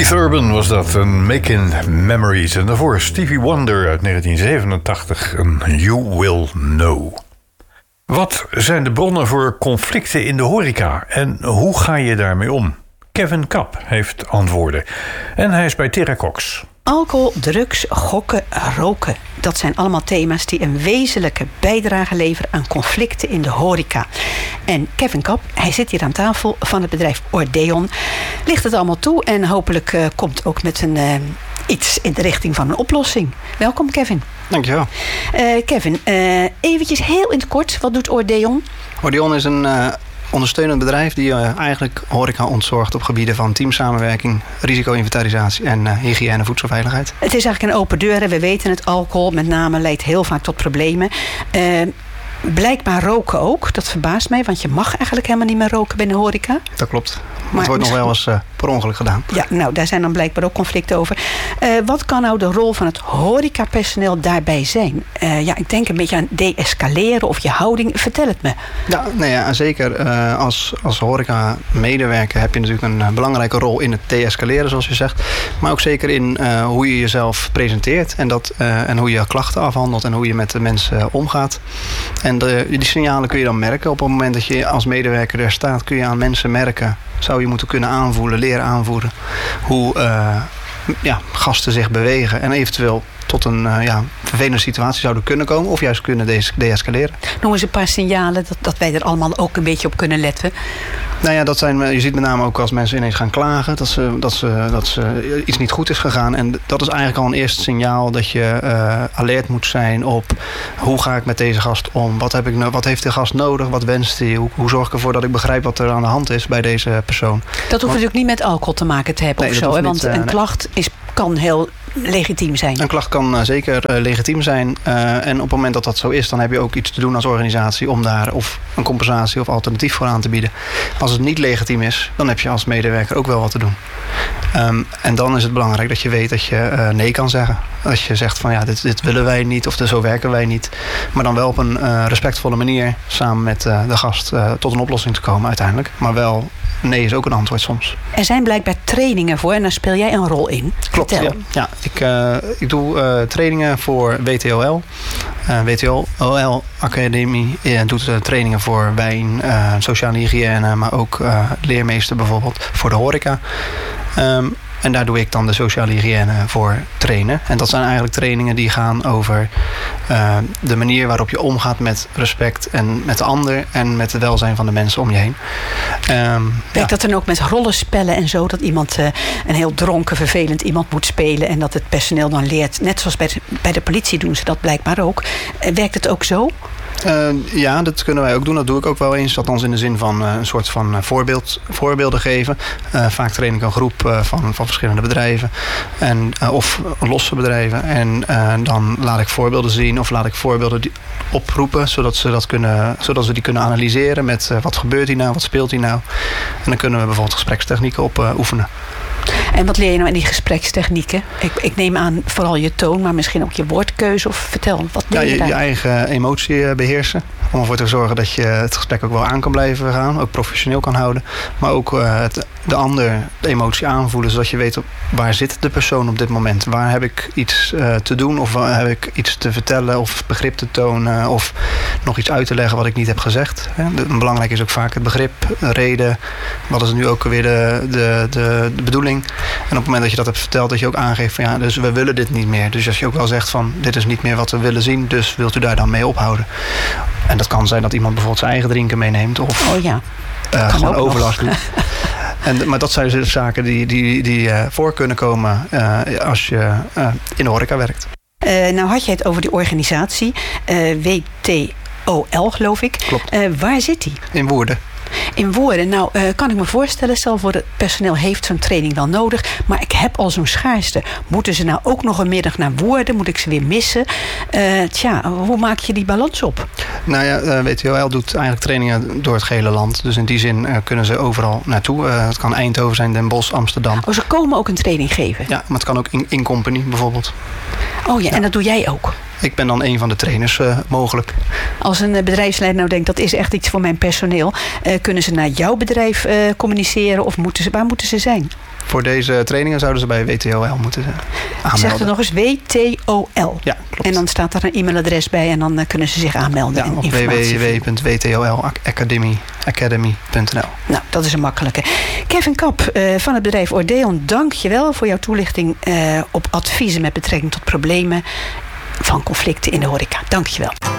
Keith Urban was dat, een Making Memories. En daarvoor Stevie Wonder uit 1987, een You Will Know. Wat zijn de bronnen voor conflicten in de horeca en hoe ga je daarmee om? Kevin Kapp heeft antwoorden. En hij is bij Terra Cox. Alcohol, drugs, gokken, roken. Dat zijn allemaal thema's die een wezenlijke bijdrage leveren aan conflicten in de horeca. En Kevin Kapp, hij zit hier aan tafel van het bedrijf Ordeon. Licht het allemaal toe en hopelijk komt ook met iets in de richting van een oplossing. Welkom, Kevin. Dankjewel. Kevin, eventjes heel in het kort, wat doet Ordeon? Ordeon is een ondersteunend bedrijf die eigenlijk horeca ontzorgt op gebieden van teamsamenwerking, risico-inventarisatie en hygiëne en voedselveiligheid. Het is eigenlijk een open deur. We weten het, alcohol met name leidt heel vaak tot problemen. Blijkbaar roken ook. Dat verbaast mij, want je mag eigenlijk helemaal niet meer roken binnen horeca. Dat klopt. Maar het wordt nog wel eens per ongeluk gedaan. Ja, nou, daar zijn dan blijkbaar ook conflicten over. Wat kan nou de rol van het horecapersoneel daarbij zijn? Ik denk een beetje aan de-escaleren of je houding. Vertel het me. Ja, zeker. Als horeca-medewerker heb je natuurlijk een belangrijke rol in het de-escaleren, zoals je zegt. Maar ook zeker in hoe je jezelf presenteert. En hoe je klachten afhandelt en hoe je met de mensen omgaat. En die signalen kun je dan merken. Op het moment dat je als medewerker er staat, kun je aan mensen merken. Zou je moeten kunnen aanvoelen, leren aanvoelen hoe gasten zich bewegen en eventueel tot een vervelende situatie zouden kunnen komen of juist kunnen de-escaleren. Noem eens een paar signalen dat wij er allemaal ook een beetje op kunnen letten. Nou ja, dat zijn, je ziet met name ook als mensen ineens gaan klagen dat ze iets niet goed is gegaan. En dat is eigenlijk al een eerste signaal dat je alert moet zijn op hoe ga ik met deze gast om? Wat heeft de gast nodig? Wat wenst hij? Hoe zorg ik ervoor dat ik begrijp wat er aan de hand is bij deze persoon? Dat hoeft natuurlijk niet met alcohol te maken te hebben of zo. Hè? Want een klacht kan heel legitiem zijn. Een klacht kan zeker legitiem zijn. En op het moment dat dat zo is, dan heb je ook iets te doen als organisatie om daar of een compensatie of alternatief voor aan te bieden. Als het niet legitiem is, dan heb je als medewerker ook wel wat te doen. En dan is het belangrijk dat je weet dat je nee kan zeggen. Als je zegt van dit willen wij niet of zo werken wij niet. Maar dan wel op een respectvolle manier samen met de gast tot een oplossing te komen uiteindelijk. Maar wel nee is ook een antwoord soms. Er zijn blijkbaar trainingen voor en daar speel jij een rol in. Klopt, ja. Ik doe trainingen voor WTOL. WTOL Academie doet trainingen voor wijn, sociale hygiëne, maar ook leermeester bijvoorbeeld voor de horeca. En daar doe ik dan de sociale hygiëne voor trainen. En dat zijn eigenlijk trainingen die gaan over de manier waarop je omgaat met respect en met de ander en met het welzijn van de mensen om je heen. Werkt dat dan ook met rollenspellen en zo? Dat iemand een heel dronken, vervelend iemand moet spelen en dat het personeel dan leert. Net zoals bij de politie doen ze dat blijkbaar ook. Werkt het ook zo? Ja, dat kunnen wij ook doen. Dat doe ik ook wel eens. Althans in de zin van een soort van voorbeelden geven. Vaak train ik een groep van verschillende bedrijven. Of losse bedrijven. En dan laat ik voorbeelden zien of laat ik voorbeelden oproepen. Zodat ze die kunnen analyseren met wat gebeurt hier nou, wat speelt hier nou. En dan kunnen we bijvoorbeeld gesprekstechnieken op oefenen. En wat leer je nou in die gesprekstechnieken? Ik neem aan vooral je toon, maar misschien ook je woordkeuze. Of vertel, wat leer je daar? Je eigen emotie beheersen. Om ervoor te zorgen dat je het gesprek ook wel aan kan blijven gaan. Ook professioneel kan houden. Maar ook de emotie aanvoelen. Zodat je weet waar zit de persoon op dit moment. Waar heb ik iets te doen? Of waar heb ik iets te vertellen? Of begrip te tonen? Of nog iets uit te leggen wat ik niet heb gezegd. Belangrijk is ook vaak het begrip, reden. Wat is nu ook weer de bedoeling? En op het moment dat je dat hebt verteld, dat je ook aangeeft van dus we willen dit niet meer. Dus als je ook wel zegt van dit is niet meer wat we willen zien, dus wilt u daar dan mee ophouden. En dat kan zijn dat iemand bijvoorbeeld zijn eigen drinken meeneemt of gewoon overlast doet. Maar dat zijn dus zaken die voor kunnen komen als je in de horeca werkt. Nou had je het over die organisatie, WTOL geloof ik. Klopt. Waar zit die? In Woerden. In Woerden, nou kan ik me voorstellen, stel voor het personeel heeft zo'n training wel nodig, maar ik heb al zo'n schaarste. Moeten ze nou ook nog een middag naar Woerden? Moet ik ze weer missen? Hoe maak je die balans op? Nou ja, WTOL doet eigenlijk trainingen door het gehele land. Dus in die zin kunnen ze overal naartoe. Het kan Eindhoven zijn, Den Bosch, Amsterdam. Oh, ze komen ook een training geven? Ja, maar het kan ook in company bijvoorbeeld. Oh ja, en dat doe jij ook? Ik ben dan een van de trainers mogelijk. Als een bedrijfsleider nou denkt, dat is echt iets voor mijn personeel. Kunnen ze naar jouw bedrijf communiceren of waar moeten ze zijn? Voor deze trainingen zouden ze bij WTOL moeten aanmelden. Zeg het nog eens, WTOL. Ja, klopt. En dan staat er een e-mailadres bij en dan kunnen ze zich aanmelden. Ja, en op informatie vinden. www.wtolacademy.nl. Nou, dat is een makkelijke. Kevin Kap van het bedrijf Ordeon, dank je wel voor jouw toelichting op adviezen met betrekking tot problemen van conflicten in de horeca. Dank je wel.